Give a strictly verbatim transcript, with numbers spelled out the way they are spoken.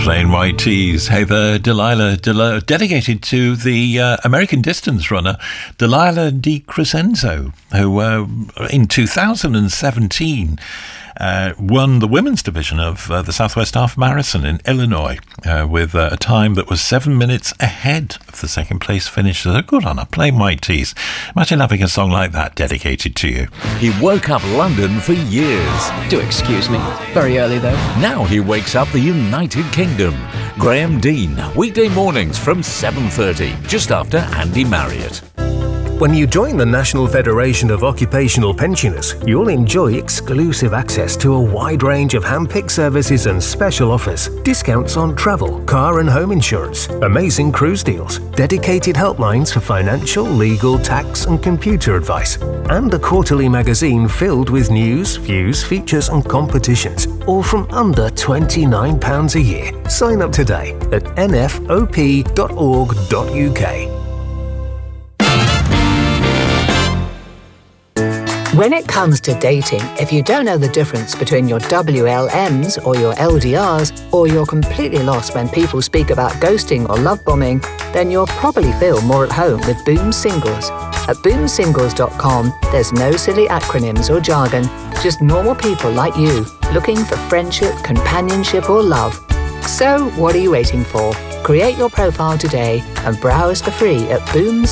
Plain White Tees. Hey there, Delilah, Delilah dedicated to the uh, American distance runner Delilah Di Crescenzo, who uh, in two thousand seventeen uh, won the women's division of uh, the Southwest Half Marathon in Illinois uh, with uh, a time that was seven minutes ahead of the second place finish. So good on her, Plain White Tees. Imagine having a song like that dedicated to you. He woke up London for years. Do excuse me. Very early, though. Now he wakes up the United Kingdom. Graham Dean, weekday mornings from seven thirty, just after Andy Marriott. When you join the National Federation of Occupational Pensioners, you'll enjoy exclusive access to a wide range of hand-picked services and special offers, discounts on travel, car and home insurance, amazing cruise deals, dedicated helplines for financial, legal, tax and computer advice, and a quarterly magazine filled with news, views, features and competitions, all from under twenty-nine pounds a year. Sign up today at n f o p dot org dot u k. When it comes to dating, if you don't know the difference between your W L Ms or your L D Rs, or you're completely lost when people speak about ghosting or love bombing, then you'll probably feel more at home with Boom Singles. At boom singles dot com, there's no silly acronyms or jargon, just normal people like you, looking for friendship, companionship or love. So, what are you waiting for? Create your profile today and browse for free at boom